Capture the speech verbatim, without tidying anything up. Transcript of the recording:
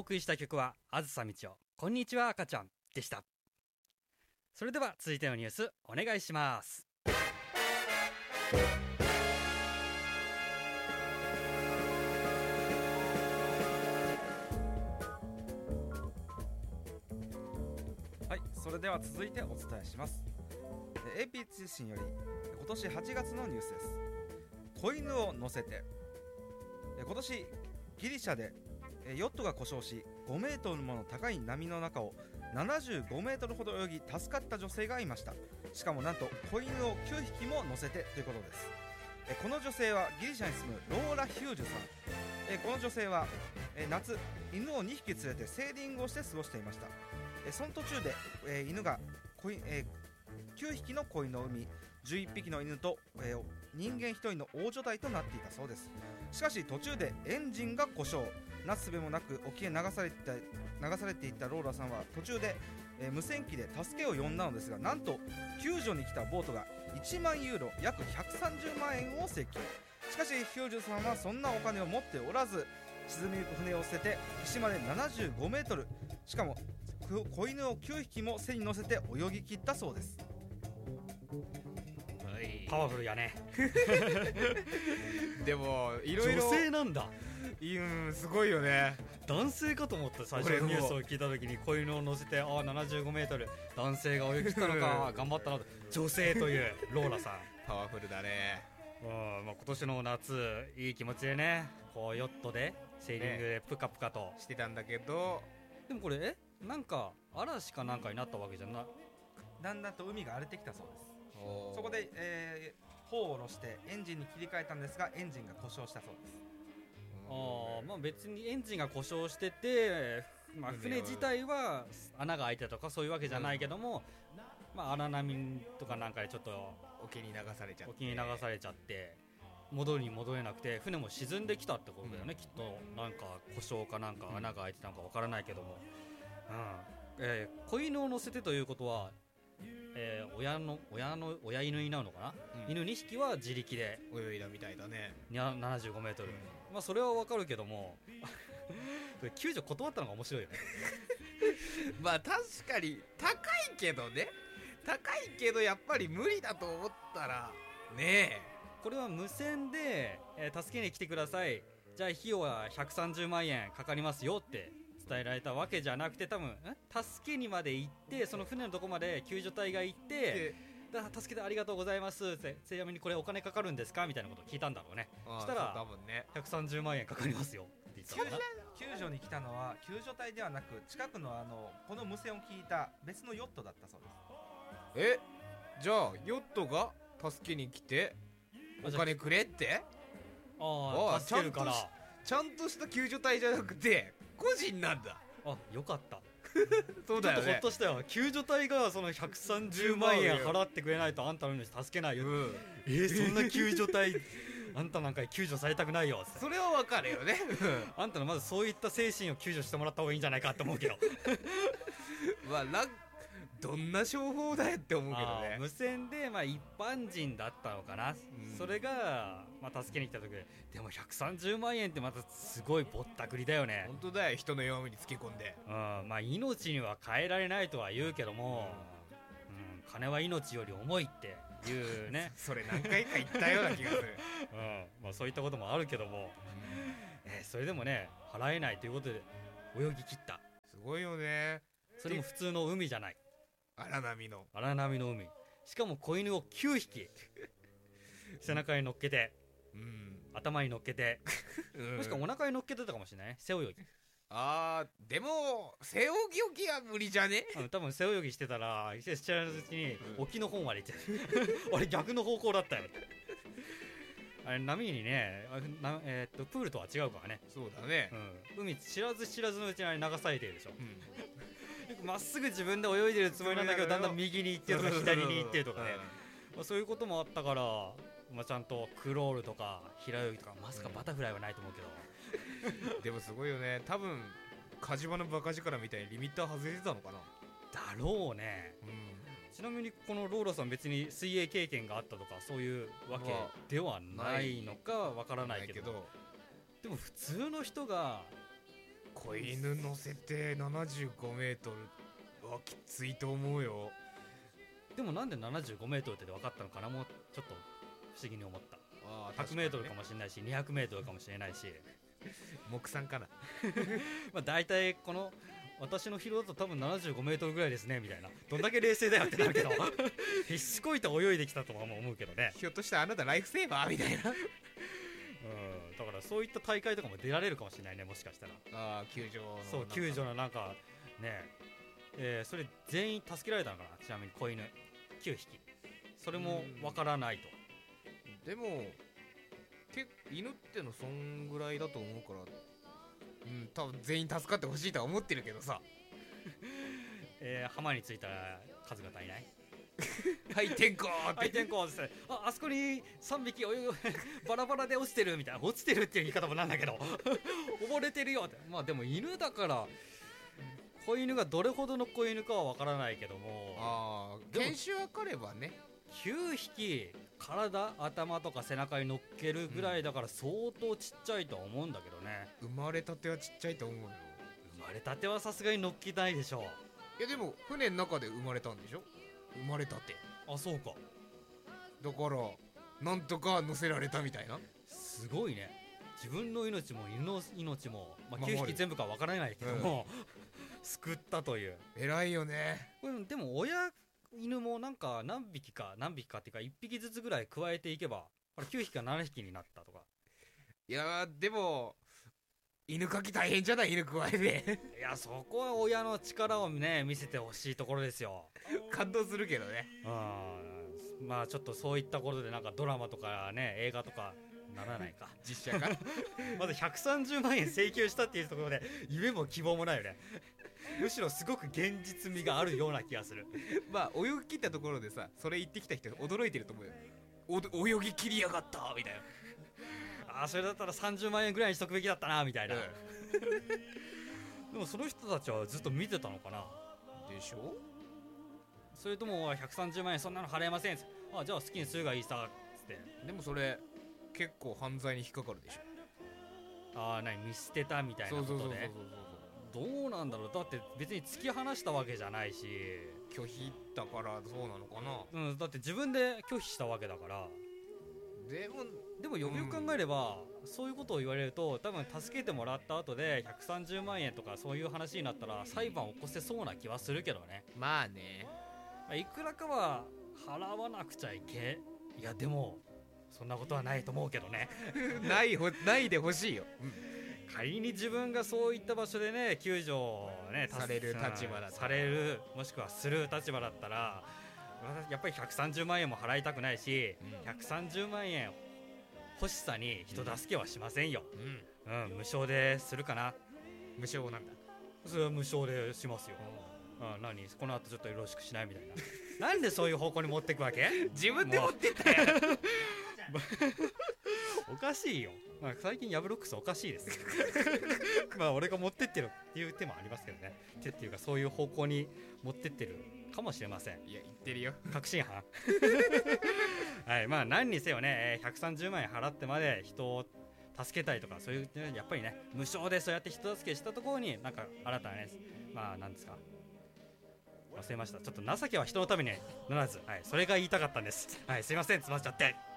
送りした曲はあずさみちおこんにちは赤ちゃんでした。それでは続いてのニュースお願いします。 はい、それでは続いてお伝えします。 エーピー 通信より今年はちがつのニュースです。子犬を乗せて。今年ギリシャでヨットが故障しごメートルもの高い波の中をななじゅうごメートルほど泳ぎ助かった女性がいました。しかもなんと子犬をきゅうひきも乗せてということです。この女性はギリシャに住むローラ・ヒュージュさん。この女性は夏犬をにひき連れてセーリングをして過ごしていました。その途中で犬がきゅうひきの子犬を産みじゅういっぴきの犬と人間ひとりの大所帯となっていたそうです。しかし途中でエンジンが故障、なすすべもなく沖へ流されていった流されていったローラさんは途中で、えー、無線機で助けを呼んだのですが、なんと救助に来たボートがいちまんユーロ約ひゃくさんじゅうまんえんを請求。しかしヒュージュさんはそんなお金を持っておらず、沈みゆく船を捨てて岸までななじゅうごメートル、しかも子犬をきゅうひきも背に乗せて泳ぎ切ったそうです。 パワフルやねでもいろいろ女性なんだ。 うんすごいよね。 男性かと思った。最初のニュースを聞いた時に子犬を乗せてああななじゅうごメートル男性が泳ぎ切ったのか頑張ったなと。女性というローラさんパワフルだね。 うん、まあ、今年の夏いい気持ちでねこうヨットでセーリングでプカプカと、 ね、してたんだけど、 でもこれえなんか嵐かなんかになったわけじゃない。 だんだんと海が荒れてきたそうです。そこで、えー、帆を下ろしてエンジンに切り替えたんですがエンジンが故障したそうです。 あ、まあ、別にエンジンが故障してて、まあ、船自体は穴が開いてたとかそういうわけじゃないけども、うん、まあ、荒波とかなんかでちょっと沖に流されちゃって沖に流されちゃって戻りに戻れなくて船も沈んできたってことだよね、うん、きっとなんか故障かなんか穴が開いてたのかわからないけども、うんえー、子犬を乗せてということはえー、親の親の親犬になるのかな、うん、犬にひきは自力で泳いだみたいだね。 ななじゅうごメートル、うん、まあそれはわかるけども救助断ったのが面白いよねまあ確かに高いけどね高いけどやっぱり無理だと思ったらねえ、 これは無線で、えー、助けに来てください、じゃあ費用はひゃくさんじゅうまんえんかかりますよって伝えられたわけじゃなくて、多分助けにまで行ってその船のとこまで救助隊が行ってだ助けてありがとうございますって、ちなみにこれお金かかるんですかみたいなことを聞いたんだろうね。そしたらひゃくさんじゅうまんえんかかりますよって言ったのかな。 救助に来たのは救助隊ではなく近くのあのこの無線を聞いた別のヨットだったそうです。えじゃあヨットが助けに来てお金くれって、 ああ助けるからちゃんとした救助隊じゃなくて個人なんだ。 あ、よかったそうだよね、 ちょっとほっとしたよ。救助隊がそのひゃくさんじゅうまんえん払ってくれないとあんたの命助けないよ、うん、えー、そんな救助隊あんたなんか救助されたくないよって。 それは分かるよねあんたのまずそういった精神を救助してもらった方がいいんじゃないかって思うけどまあなどんな商法だよって思うけどね。 無線でまあ一般人だったのかな、うん、それがまあ助けに来た時で、でもひゃくさんじゅうまんえんってまたすごいぼったくりだよね。 本当だよ、人の弱みにつけ込んで、 うん、まあ命には変えられないとは言うけども、うんうん、金は命より重いっていうねそれ何回か言ったような気がする、 うんまあ、そういったこともあるけども、うんえー、それでもね払えないということで泳ぎ切った。 すごいよね。 それも普通の海じゃない、 荒波の荒波の海、しかも子犬をきゅうひき背中に乗っけて、うん、頭に乗っけて、うん、もしくはお腹に乗っけてたかもしれないね。背泳ぎ。 あーでも背泳ぎは無理じゃね。 うん、多分背泳ぎしてたら知らないうちに沖の方まで行ってあれ逆の方向だったよあれ波にねな、えー、っとプールとは違うからね。 そうだね、 うん、海知らず知らずのうちにあれ流されてるでしょ、うん、まっすぐ自分で泳いでるつもりなんだけどだんだん右に行ってるとか左に行ってるとかね、まあ、そういうこともあったから、まあ、ちゃんとクロールとか平泳ぎとかまさかバタフライはないと思うけど、 うん、でもすごいよね。多分火事場のバカ力みたいにリミッター外れてたのかな。 だろうね、うん、ちなみにこのローラさん別に水泳経験があったとかそういうわけではないのかわからないけど、でも普通の人が子犬乗せてななじゅうごメートルはきついと思うよ。 でもなんで ななじゅうごメートルって分かったのかな、もうちょっと不思議に思った。 あひゃくメートルかもしれないしにひゃくメートルかもしれないし目算かな。 まあ大体この私の疲労だと多分ななじゅうごメートルぐらいですねみたいな、どんだけ冷静だよってなるけど必死こいて泳いできたとは思うけどね。 ひょっとしてあなたライフセーバーみたいな。 うん、だからそういった大会とかも出られるかもしれないね、もしかしたら。 ああ、球場のそう、救助のなんかねえー、それ全員助けられたのかな、ちなみに子犬きゅうひき、それもわからないと。 でもけ犬ってのそんぐらいだと思うから、うん多分全員助かってほしいとは思ってるけどさ。 えー、浜に着いたら数が足りない。 はい天候ってはい天候ですね。あ、あそこにさんびき泳ぐバラバラで落ちてるみたいな、落ちてるっていう言い方もなんだけど溺れてるよって。まあでも犬だから子犬がどれほどの子犬かはわからないけども、 ああでも犬種分かればね。 きゅうひき体頭とか背中に乗っけるぐらいだから相当ちっちゃいとは思うんだけどね。 生まれたてはちっちゃいと思うよ。 生まれたてはさすがに乗っけないでしょいやでも船の中で生まれたんでしょ、生まれたてう。あ、そうか。 だからなんとか乗せられたみたいな。 すごいね。自分の命も犬の命も、まあ、 守るきゅうひき全部かわからないけども、救ったという。 偉いよね。 これでも親犬もなんか何匹か何匹かっていうかいっぴきずつぐらい加えていけばあれきゅうひきかななひきになったとか。 いやーでも犬かき大変じゃない、犬加えて。 いや、そこは親の力をね見せてほしいところですよ。 感動するけどね。 うん、まあちょっとそういったことでなんかドラマとかね映画とかならないか。 実写化まずひゃくさんじゅうまんえん請求したっていうところで夢も希望もないよね。むしろすごく現実味があるような気がする。 まあ泳ぎ切ったところでさ、それ言ってきた人驚いてると思うよ。お泳ぎ切りやがったみたいな。 ああ、それだったらさんじゅうまんえんぐらいにしとくべきだったなみたいな、 うんでもその人たちはずっと見てたのかな。 でしょ。 それともひゃくさんじゅうまんえんそんなの払えませんっつって、あ、じゃあ好きにするがいいさっつって。 でもそれ結構犯罪に引っかかるでしょ。 ああ、何見捨てたみたいなそうことでそうそうそうそうどうなんだろう。だって別に突き放したわけじゃないし、 拒否だからそうなのかな。 うん、だって自分で拒否したわけだから。 でもでもよくよく考えれば、うん、そういうことを言われると多分助けてもらった後でひゃくさんじゅうまんえんとかそういう話になったら裁判を起こせそうな気はするけどね。 まあね、 いくらかは払わなくちゃいけ、いやでもそんなことはないと思うけどねないほないでほしいよ、 仮に自分がそういった場所でね救助をねされる立場だったらされるもしくはする立場だったらやっぱりひゃくさんじゅうまんえんも払いたくないし、 うんひゃくさんじゅうまんえん欲しさに人助けはしませんよ、 うんうん、無償でするかな。 無償なんだ。 それは無償でしますよ、うん、何この後ちょっとよろしくしないみたいななんでそういう方向に持ってくわけ自分で持ってったよおかしいよ、まあ、最近ヤブロックスおかしいですまあ俺が持ってってるっていう手もありますけどね。手っていうかそういう方向に持ってってるかもしれません。 いや言ってるよ。 確信犯はい、まあ何にせよねひゃくさんじゅうまんえん払ってまで人を助けたいとかそういうやっぱりね無償でそうやって人助けしたところになんか新たなねまあなんですか忘れました。ちょっと情けは人のためにならず、はい、それが言いたかったんです。はい、すいません、つまっちゃって。